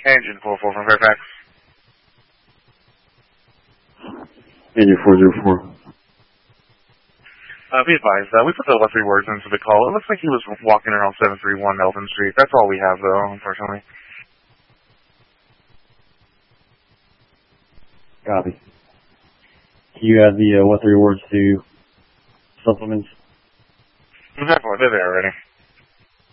Engine 44 from Fairfax. Engine 404. Be advised, we put the last 3 words into the call. It looks like he was walking around 731 Melvin Street. That's all we have, though, unfortunately. Copy. Do you have the what 3 words to supplements? Exactly, they're there already.